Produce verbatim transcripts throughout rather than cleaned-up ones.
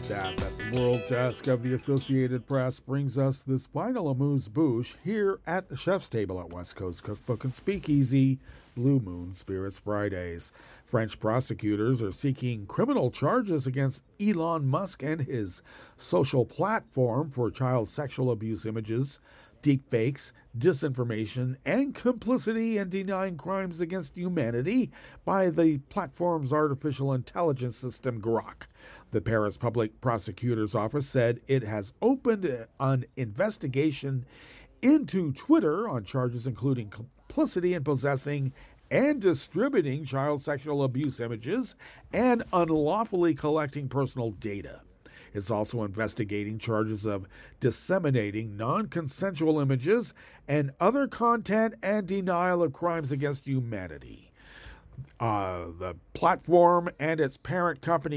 Staff at the World Desk of the Associated Press brings us this final amuse-bouche here at the Chef's Table at West Coast Cookbook and Speakeasy, Blue Moon Spirits Fridays. French prosecutors are seeking criminal charges against Elon Musk and his social platform for child sexual abuse images, deepfakes, disinformation, and complicity in denying crimes against humanity by the platform's artificial intelligence system Grok. The Paris Public Prosecutor's Office said it has opened an investigation into Twitter on charges including complicity in possessing and distributing child sexual abuse images and unlawfully collecting personal data. It's also investigating charges of disseminating non-consensual images and other content and denial of crimes against humanity. Uh, the platform and its parent company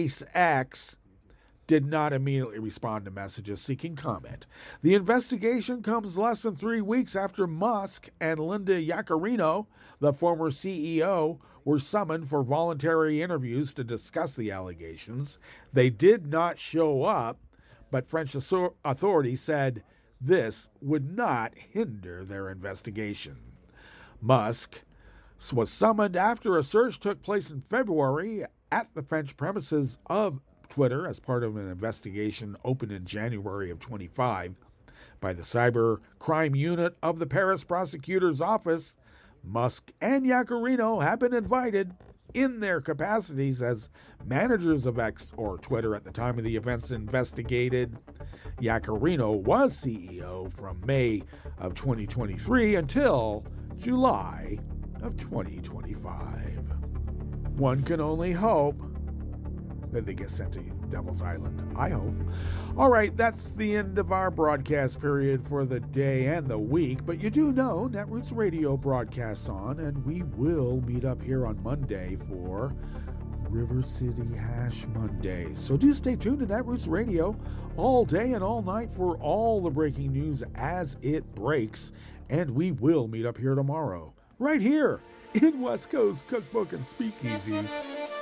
SpaceX did not immediately respond to messages seeking comment. The investigation comes less than three weeks after Musk and Linda Yaccarino, the former C E O, were summoned for voluntary interviews to discuss the allegations. They did not show up, but French authorities said this would not hinder their investigation. Musk was summoned after a search took place in February at the French premises of Twitter as part of an investigation opened in January of twenty-five by the Cyber Crime Unit of the Paris Prosecutor's Office. Musk and Yaccarino have been invited in their capacities as managers of X, or Twitter, at the time of the events investigated. Yaccarino was C E O from May of twenty twenty-three until July of twenty twenty-five. One can only hope that they get sent to Devil's Island. I hope. All right, that's the end of our broadcast period for the day and the week, but you do know Netroots Radio broadcasts on, and we will meet up here on Monday for River City Hash Monday. So do stay tuned to Netroots Radio all day and all night for all the breaking news as it breaks, and we will meet up here tomorrow, right here in West Coast Cookbook and Speakeasy.